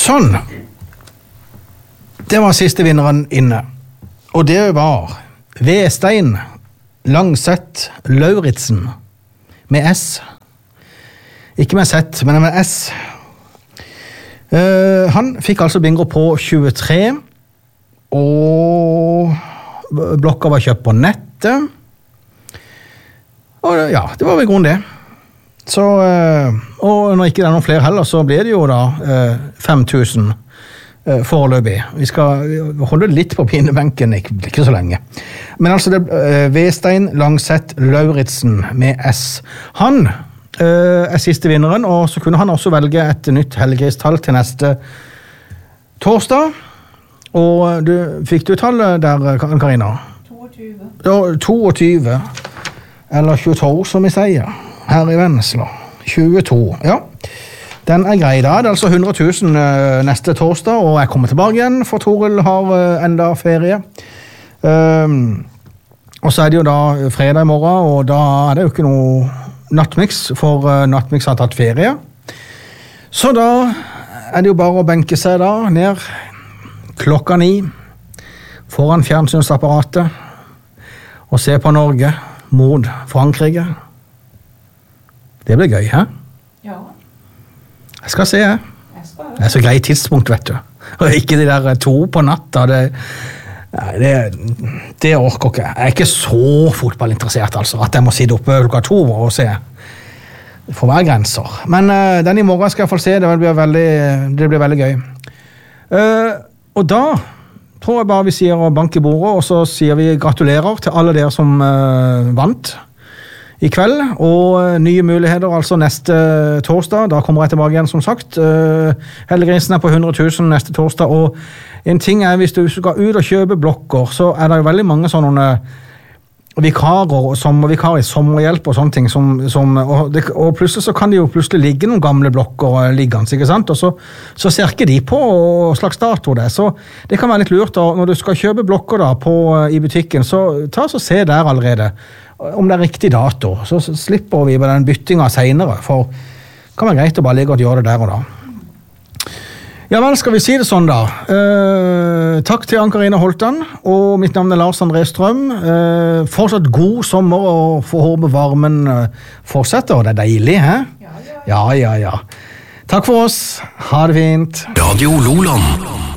Sånn. Det var siste vinneren inne. Og det var Vestein Langseth Lauritzen med S. Ikke med Z, men med S. Han fikk altså bingo på 23, og blokka var kjøpt på nettet. Og ja, det var vel grunnen det. Så, og når ikke det er noen flere heller, så blir det jo da 5000 foreløpig. Vi skal holde litt på pinebenken, ikke så lenge. Men altså, det Vestein Langseth Lauritzen med S. Han er siste vinneren, og så kunne han også velge et nytt helligdagsstall til neste torsdag. Og fikk du tallet der, Karina? 22. Ja, 22. Eller 22, som vi sier. Her i Vennesla. 22, ja. Den er grei da. Det er altså 100 000 neste torsdag, og jeg kommer tilbake igjen, for Toril har enda ferie. Og så er det jo da fredag i morgen, og da er det jo ikke noe nattmix, for nattmix har tatt ferie. Så da er det jo bare å benke seg da, ned 9:00, foran fjernsynsapparatet, og se på Norge mot Frankrike. Det blir gøy, hæ? Ja. Jeg skal se, jeg. Det er så greit tidspunkt, vet du. Og ikke de der 2 på natta, det orker ikke. Jeg er ikke så fotballinteressert, altså, at jeg må sitte oppe 2 og se. Det får være grenser. Men den i morgen skal jeg få se, det blir veldig gøy. Og da tror jeg bare vi sier å banke i bordet, og så sier vi gratulerer til alle dere som vant i kveld, og nye muligheter altså neste torsdag. Da kommer jeg tilbake igjen, som sagt. Heldiggrisen er på 100 000 neste torsdag, og en ting er, hvis du skal ut og kjøpe blokker, så er det jo veldig mange sånne vikarer, sommervikarer i sommerhjelp og sånne ting, og plutselig så kan de jo plutselig ligge noen gamle blokker liggende, ikke sant? Og så ser ikke de på slags dato det, så det kan være litt lurt da, når du skal kjøpe blokker da i butikken, så ta så se der allerede, om det er riktig dato, så slipper vi med den byttinga senere, for det kan være greit å bare ligge og gjøre det der og da. Ja vel, skal vi si det sånn da. Takk til Ann-Karina Holtan, og mitt navn er Lars André Strøm. Fortsatt god sommer, og får håpe varmen fortsetter, og det er deilig, hæ? Ja. Takk for oss, ha det fint. Radio Loland.